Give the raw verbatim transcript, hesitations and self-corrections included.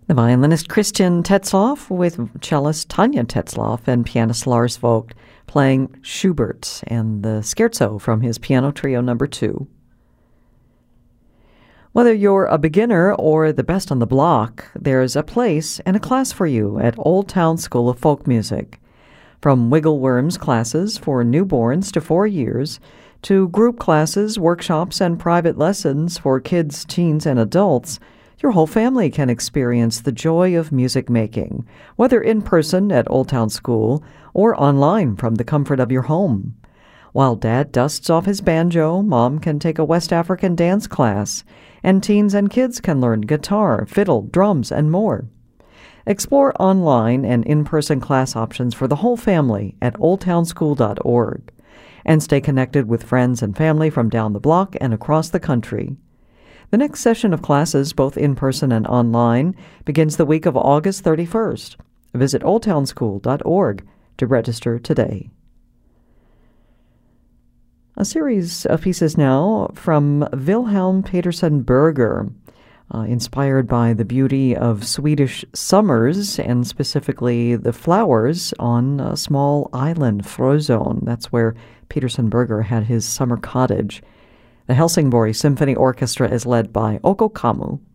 The violinist Christian Tetzlaff with cellist Tanya Tetzlaff and pianist Lars Vogt playing Schubert and the Scherzo from his Piano Trio Number two. Whether you're a beginner or the best on the block, there's a place and a class for you at Old Town School of Folk Music. From Wiggle Worms classes for newborns to four years, to group classes, workshops, and private lessons for kids, teens, and adults, your whole family can experience the joy of music making, whether in person at Old Town School or online from the comfort of your home. While Dad dusts off his banjo, Mom can take a West African dance class, and teens and kids can learn guitar, fiddle, drums, and more. Explore online and in-person class options for the whole family at old town school dot org, and stay connected with friends and family from down the block and across the country. The next session of classes, both in person and online, begins the week of August thirty-first. Visit old town school dot org to register today. A series of pieces now from Wilhelm Petersen Berger, uh, inspired by the beauty of Swedish summers and specifically the flowers on a small island, Frozone. That's where Petersen Berger had his summer cottage. The Helsingborg Symphony Orchestra is led by Okko Kammu.